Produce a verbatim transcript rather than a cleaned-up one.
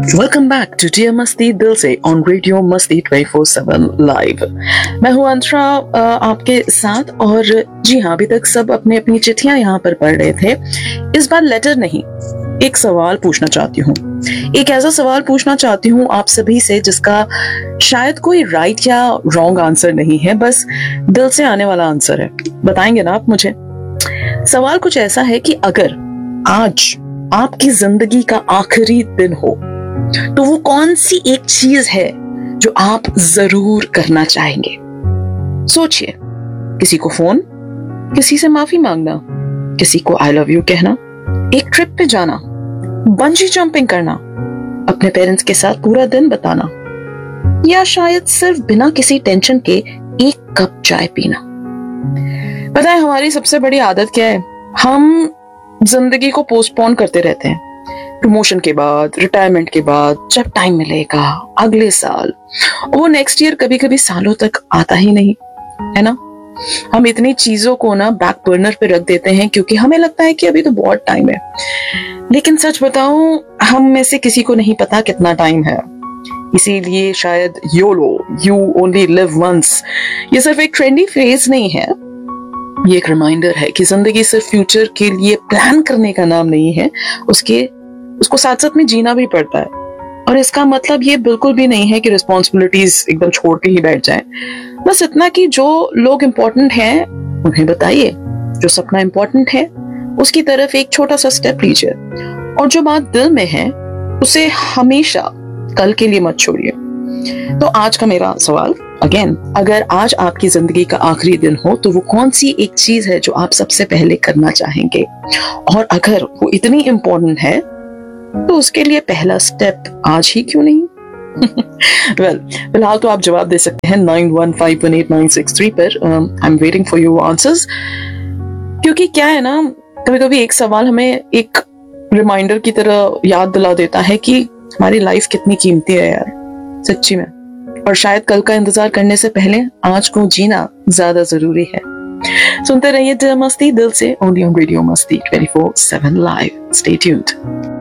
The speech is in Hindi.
वेलकम बैक टू डियर मस्ती दिल से ऑन रेडियो मस्ती ट्वेंटी फोर सेवन लाइव। मैं हूं अंतरा आपके साथ। और जी हाँ, अभी तक सब अपनी अपनी चिट्ठियां यहाँ पर पढ़ रहे थे। इस बार लेटर नहीं, एक सवाल पूछना चाहती हूँ। एक ऐसा सवाल पूछना चाहती हूँ आप सभी से जिसका शायद कोई राइट या रॉन्ग आंसर नहीं है, बस दिल से आने वाला आंसर है। बताएंगे ना आप मुझे? सवाल कुछ ऐसा है कि अगर आज आपकी जिंदगी का आखिरी दिन हो तो वो कौन सी एक चीज है जो आप जरूर करना चाहेंगे? सोचिए। किसी को फोन, किसी से माफी मांगना, किसी को आई लव यू कहना, एक ट्रिप पे जाना, बंजी जंपिंग करना, अपने पेरेंट्स के साथ पूरा दिन बिताना, या शायद सिर्फ बिना किसी टेंशन के एक कप चाय पीना। पता है हमारी सबसे बड़ी आदत क्या है? हम जिंदगी को पोस्टपोन करते रहते हैं। प्रमोशन के बाद, रिटायरमेंट के बाद, जब टाइम मिलेगा, अगले साल, वो नेक्स्ट ईयर कभी कभी सालों तक आता ही नहीं है ना। हम इतनी चीजों को ना बैक बर्नर पे रख देते हैं क्योंकि हमें लगता है कि अभी तो बहुत टाइम है। लेकिन सच बताऊं, हम में से किसी को नहीं पता कितना टाइम है। इसीलिए शायद YOLO, you only live once, ये सिर्फ एक ट्रेंडी फ्रेज नहीं है, ये एक रिमाइंडर है कि जिंदगी सिर्फ फ्यूचर के लिए प्लान करने का नाम नहीं है, उसके उसको साथ साथ में जीना भी पड़ता है। और इसका मतलब ये बिल्कुल भी नहीं है कि रिस्पॉन्सिबिलिटीज एकदम छोड़ के ही बैठ जाएं। बस इतना कि जो लोग इंपॉर्टेंट हैं उन्हें बताइए, जो सपना इंपॉर्टेंट है उसकी तरफ एक छोटा सा स्टेप लीजिए, और जो बात दिल में है उसे हमेशा कल के लिए मत छोड़िए। तो आज का मेरा सवाल अगेन, अगर आज आपकी जिंदगी का आखिरी दिन हो तो वो कौन सी एक चीज है जो आप सबसे पहले करना चाहेंगे? और अगर वो इतनी इंपॉर्टेंट है तो उसके लिए पहला स्टेप आज ही क्यों नहीं? वेल well, फिलहाल तो आप जवाब दे सकते हैं nine one five one eight nine six three पर। I am waiting for your answers. क्योंकि क्या है ना, कभी कभी एक सवाल हमें एक रिमाइंडर की तरह याद दिला देता है कि हमारी लाइफ कितनी कीमती है यार, सच्ची में। और शायद कल का इंतजार करने से पहले आज को जीना ज्यादा जरूरी है। सुनते रहिए मस्ती दिल से, ओनली ऑन रेडियो मस्ती twenty four seven live. Stay tuned.